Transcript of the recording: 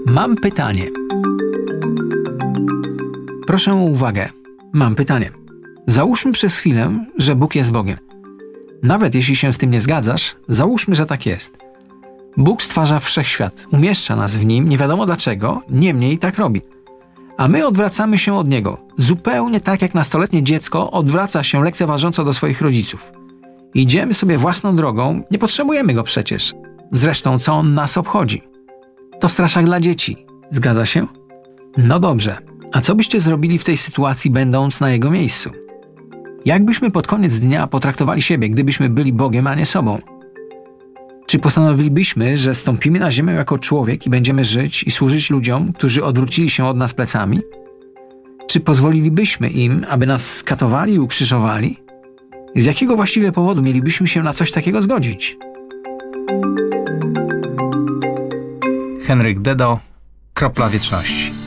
Mam pytanie. Proszę o uwagę. Mam pytanie. Załóżmy przez chwilę, że Bóg jest Bogiem. Nawet jeśli się z tym nie zgadzasz, załóżmy, że tak jest. Bóg stwarza wszechświat, umieszcza nas w nim, nie wiadomo dlaczego, niemniej tak robi. A my odwracamy się od Niego, zupełnie tak jak nastoletnie dziecko odwraca się lekceważąco do swoich rodziców. Idziemy sobie własną drogą, nie potrzebujemy Go przecież. Zresztą co On nas obchodzi? To straszak dla dzieci. Zgadza się? No dobrze. A co byście zrobili w tej sytuacji, będąc na Jego miejscu? Jak byśmy pod koniec dnia potraktowali siebie, gdybyśmy byli Bogiem, a nie sobą? Czy postanowilibyśmy, że stąpimy na ziemię jako człowiek i będziemy żyć i służyć ludziom, którzy odwrócili się od nas plecami? Czy pozwolilibyśmy im, aby nas skatowali i ukrzyżowali? Z jakiego właściwie powodu mielibyśmy się na coś takiego zgodzić? Henryk Dedo, Kropla Wieczności.